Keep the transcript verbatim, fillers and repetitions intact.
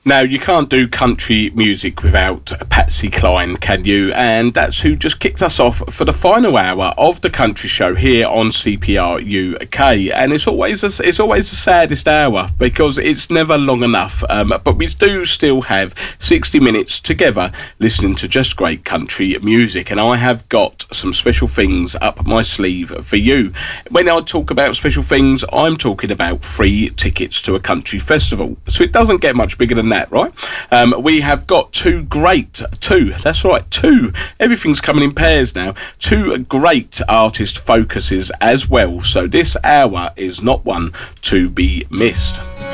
Now, you can't do country music without Patsy Cline, can you? And that's who just kicked us off for the final hour of the country show here on C P R U K. And it's always a, it's always the saddest hour because it's never long enough. Um, but we do still have sixty minutes together listening to just great country music. And I have got some special things up my sleeve for you. When I talk about special things, I'm talking about free tickets to a country festival. So it doesn't get much bigger than that, right? Um, we have got two great, two, that's right, two, everything's coming in pairs now, two great artist focuses as well, so this hour is not one to be missed.